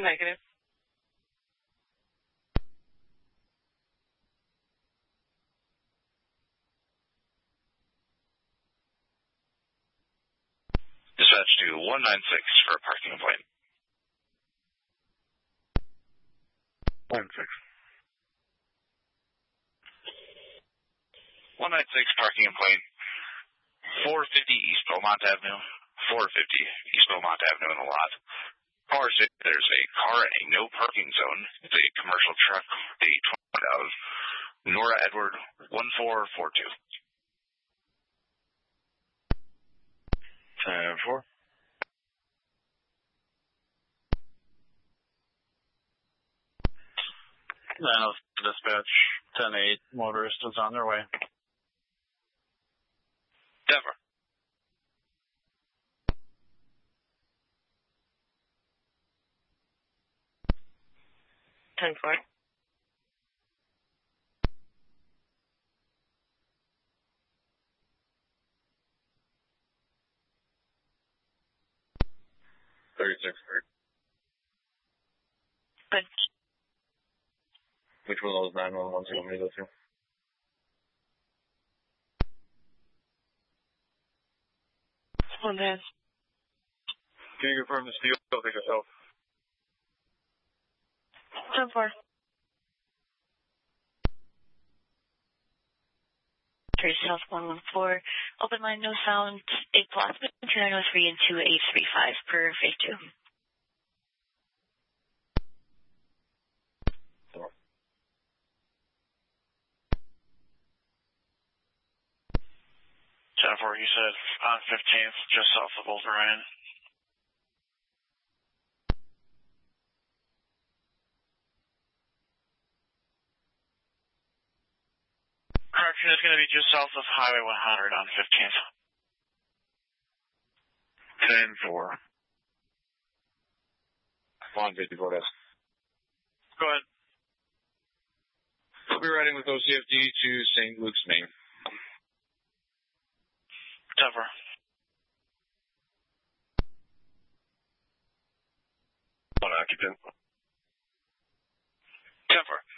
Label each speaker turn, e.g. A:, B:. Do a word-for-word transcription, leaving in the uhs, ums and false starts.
A: Negative.
B: Dispatch to one nine six for a parking complaint.
C: one six.
B: one nine six parking complaint. four fifty East Beaumont Avenue. four fifty East Beaumont Avenue in the lot. Car says there's a car in a no parking zone. It's a commercial truck, a twenty of Nora Edward one four four two.
C: ten four. Now, dispatch ten eight, motorist is on their way.
B: Denver.
A: ten four.
C: thirty-six.
A: Good.
C: Which one of those nine one ones you want me to go to?
A: One man.
C: Can you confirm this deal? Don't think yourself.
A: ten four. Trace South one one four. Open line, no sound. eight blocks, two nine oh three and two eight three five per phase two.
C: ten four, you said on fifteenth, just south of Old Ryan. Correction is going to be just south of Highway one hundred on fifteenth. ten four. one fifty-four, yes. Go ahead. We'll be riding with O C F D to Saint Luke's, Maine. Denver. One occupant. Denver.